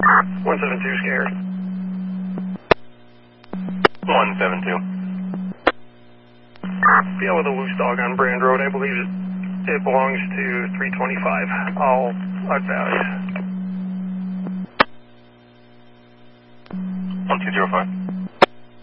172 scared. 172. Yeah, with a loose dog on Brand Road. I believe it belongs to 325. I'll advise. 1205.